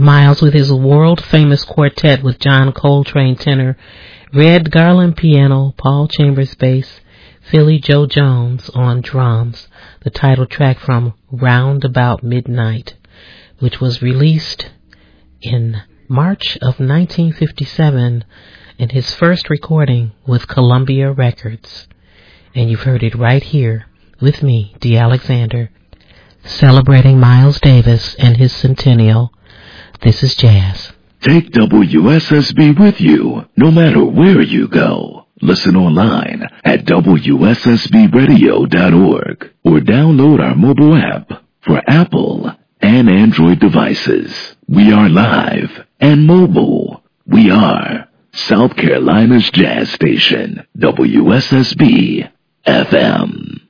Miles with his world-famous quartet with John Coltrane tenor, Red Garland piano, Paul Chambers bass, Philly Joe Jones on drums, the title track from Round About Midnight, which was released in March of 1957 in his first recording with Columbia Records. And you've heard it right here with me, Dee Alexander, celebrating Miles Davis and his centennial. This is Jazz. Take WSSB with you, no matter where you go. Listen online at WSSBradio.org or download our mobile app for Apple and Android devices. We are live and mobile. We are South Carolina's jazz station, WSSB FM.